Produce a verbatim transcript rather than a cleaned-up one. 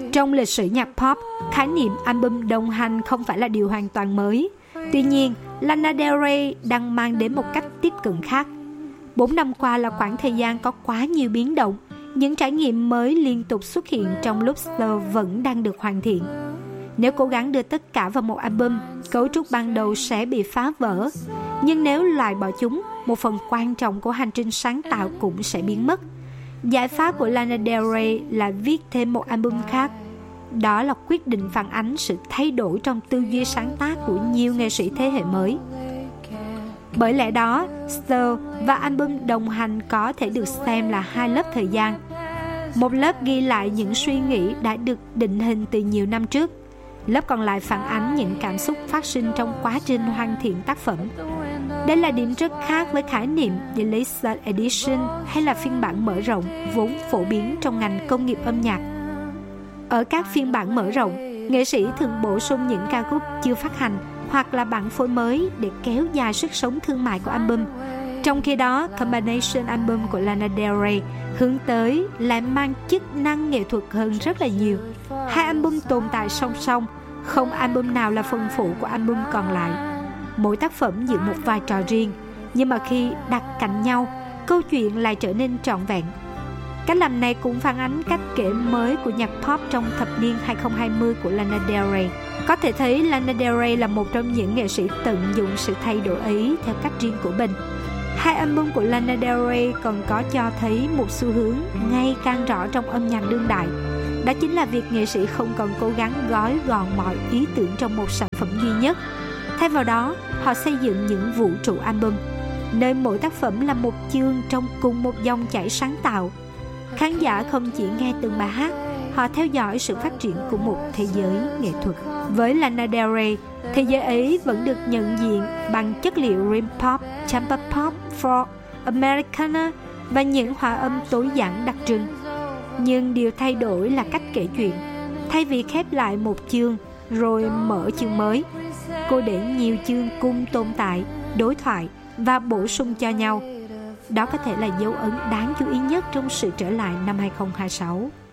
Trong lịch sử nhạc pop, khái niệm album đồng hành không phải là điều hoàn toàn mới. Tuy nhiên, Lana Del Rey đang mang đến một cách tiếp cận khác. Bốn năm qua là khoảng thời gian có quá nhiều biến động. Những trải nghiệm mới liên tục xuất hiện trong lúc Stir vẫn đang được hoàn thiện. Nếu cố gắng đưa tất cả vào một album, cấu trúc ban đầu sẽ bị phá vỡ. Nhưng nếu loại bỏ chúng, một phần quan trọng của hành trình sáng tạo cũng sẽ biến mất. Giải pháp của Lana Del Rey là viết thêm một album khác. Đó là quyết định phản ánh sự thay đổi trong tư duy sáng tác của nhiều nghệ sĩ thế hệ mới. Bởi lẽ đó, Stir và album đồng hành có thể được xem là hai lớp thời gian. Một lớp ghi lại những suy nghĩ đã được định hình từ nhiều năm trước. Lớp còn lại phản ánh những cảm xúc phát sinh trong quá trình hoàn thiện tác phẩm. Đây là điểm rất khác với khái niệm Deluxe Edition hay là phiên bản mở rộng vốn phổ biến trong ngành công nghiệp âm nhạc. Ở các phiên bản mở rộng, nghệ sĩ thường bổ sung những ca khúc chưa phát hành hoặc là bản phối mới để kéo dài sức sống thương mại của album. Trong khi đó, Combination album của Lana Del Rey hướng tới lại mang chức năng nghệ thuật hơn rất là nhiều. Hai album tồn tại song song, không album nào là phần phụ của album còn lại. Mỗi tác phẩm giữ một vai trò riêng, nhưng mà khi đặt cạnh nhau, câu chuyện lại trở nên trọn vẹn. Cách làm này cũng phản ánh cách kể mới của nhạc pop trong thập niên hai không hai không của Lana Del Rey. Có thể thấy Lana Del Rey là một trong những nghệ sĩ tận dụng sự thay đổi ấy theo cách riêng của mình. Hai album của Lana Del Rey còn có cho thấy một xu hướng ngày càng rõ trong âm nhạc đương đại. Đó chính là việc nghệ sĩ không còn cố gắng gói gọn mọi ý tưởng trong một sản phẩm duy nhất. Thay vào đó, họ xây dựng những vũ trụ album, nơi mỗi tác phẩm là một chương trong cùng một dòng chảy sáng tạo. Khán giả không chỉ nghe từng bài hát, họ theo dõi sự phát triển của một thế giới nghệ thuật. Với Lana Del Rey, thế giới ấy vẫn được nhận diện bằng chất liệu Rim Pop, Champa Pop, Folk, Americana và những hòa âm tối giản đặc trưng. Nhưng điều thay đổi là cách kể chuyện. Thay vì khép lại một chương rồi mở chương mới, cô để nhiều chương cùng tồn tại, đối thoại và bổ sung cho nhau. Đó có thể là dấu ấn đáng chú ý nhất trong sự trở lại năm hai không hai sáu.